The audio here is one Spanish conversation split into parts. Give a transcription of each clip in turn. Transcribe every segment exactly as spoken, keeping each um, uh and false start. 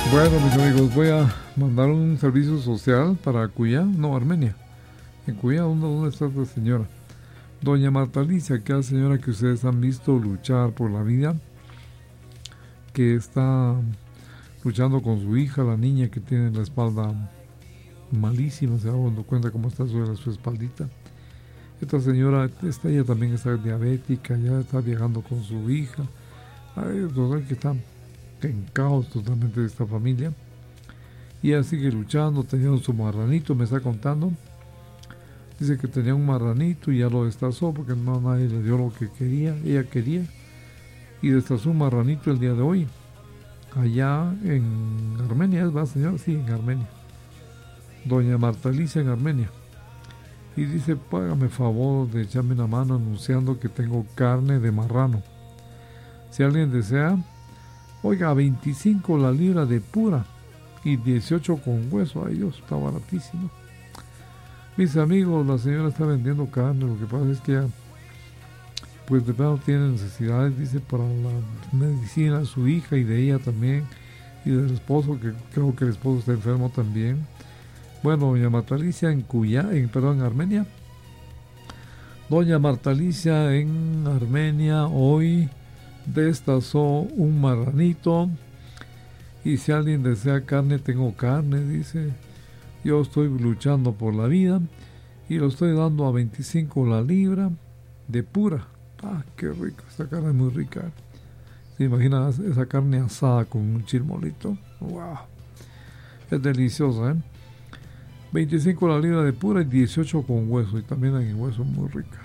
Bueno, mis amigos, voy a mandar un servicio social para Cuyá, no, Armenia. En Cuyá, ¿dónde, dónde está esta señora? Doña Marta Alicia, que es la señora que ustedes han visto luchar por la vida, que está luchando con su hija, la niña que tiene la espalda malísima, se va dando cuenta cómo está su, su espaldita. Esta señora, esta, ella también está diabética, ya está viajando con su hija. Ay, total que está en caos totalmente de esta familia. Y ella sigue luchando, tenía su marranito, me está contando. Dice que tenía un marranito y ya lo destazó porque no nadie le dio lo que quería, ella quería. Y destazó un marranito el día de hoy. Allá en Armenia, ¿es verdad, señora? Sí, en Armenia. Doña Marta Alicia en Armenia. Y dice, págame favor de echarme una mano anunciando que tengo carne de marrano. Si alguien desea, oiga, veinticinco la libra de pura y dieciocho con hueso. Ay Dios, está baratísimo. Mis amigos, la señora está vendiendo carne. Lo que pasa es que ella, pues de verdad tiene necesidades, dice, para la medicina de su hija y de ella también, y del esposo, que creo que el esposo está enfermo también. Bueno, doña Marta Alicia en Cuyá, en, perdón, en Armenia. Doña Marta Alicia en Armenia hoy destazó un marranito. Y si alguien desea carne, tengo carne, dice. Yo estoy luchando por la vida y lo estoy dando a veinticinco la libra de pura. Ah, qué rico, esta carne es muy rica. ¿Se imagina esa carne asada con un chilmolito? Wow, es deliciosa, ¿eh? veinticinco la libra de pura y dieciocho con hueso, y también hay hueso muy rica.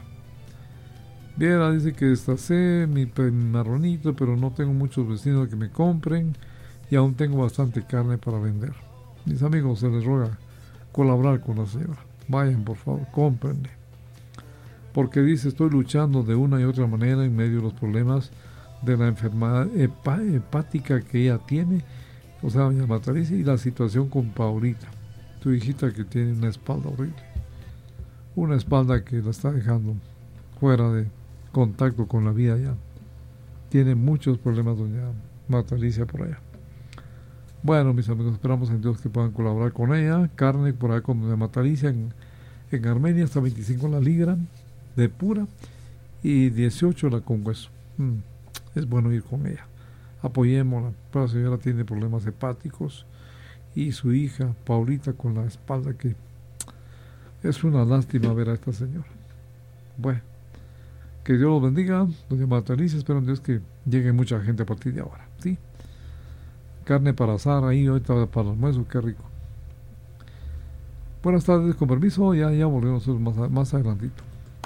Viera, dice que destacé mi, mi marronito, pero no tengo muchos vecinos que me compren y aún tengo bastante carne para vender. Mis amigos, se les ruega colaborar con la señora. Vayan, por favor, cómprenle. Porque dice, estoy luchando de una y otra manera en medio de los problemas de la enfermedad hepa, hepática que ella tiene, o sea, doña Marta Alicia, y la situación con Paulita, tu hijita que tiene una espalda horrible. Una espalda que la está dejando fuera de contacto con la vida ya. Tiene muchos problemas doña Marta Alicia por allá. Bueno, mis amigos, esperamos en Dios que puedan colaborar con ella. Carne por allá con doña Marta Alicia en, en Armenia, hasta veinticinco la libra de pura y dieciocho la con hueso. Mm, es bueno ir con ella. Apoyémosla. La señora tiene problemas hepáticos y su hija, Paulita, con la espalda, que es una lástima ver a esta señora. Bueno, que Dios los bendiga, doña Marta Alicia. Espero en Dios que llegue mucha gente a partir de ahora, ¿sí? Carne para asar ahí ahorita para el almuerzo, qué rico. Buenas tardes, con permiso, ya, ya volvemos más, más adelantito.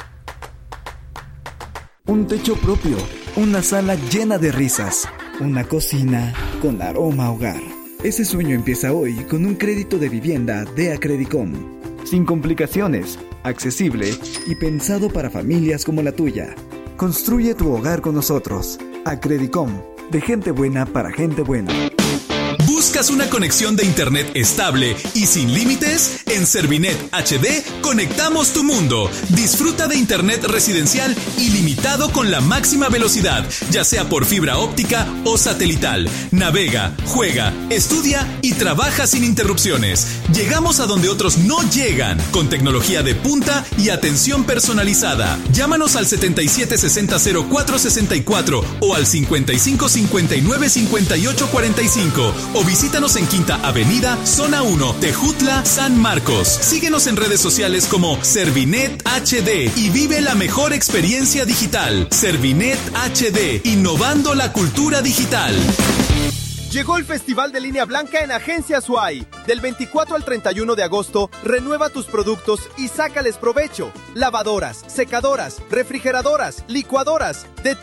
Un techo propio, una sala llena de risas, una cocina con aroma a hogar. Ese sueño empieza hoy con un crédito de vivienda de Acredicom. Sin complicaciones, accesible y pensado para familias como la tuya. Construye tu hogar con nosotros. Acredicom, de gente buena para gente buena. ¿Buscas una conexión de internet estable y sin límites? En Servinet H D conectamos tu mundo. Disfruta de internet residencial ilimitado con la máxima velocidad, ya sea por fibra óptica o satelital. Navega, juega, estudia y trabaja sin interrupciones. Llegamos a donde otros no llegan, con tecnología de punta y atención personalizada. Llámanos al setenta y siete sesenta cero cuatro sesenta y cuatro o al cincuenta y cinco cincuenta y nueve cincuenta y ocho cuarenta y cinco o visítanos en Quinta Avenida, Zona uno, Tejutla, San Marcos. Síguenos en redes sociales como Servinet H D y vive la mejor experiencia digital. Servinet H D, innovando la cultura digital. Llegó el Festival de Línea Blanca en Agencias U A I. Del veinticuatro al treinta y uno de agosto, renueva tus productos y sácales provecho. Lavadoras, secadoras, refrigeradoras, licuadoras, de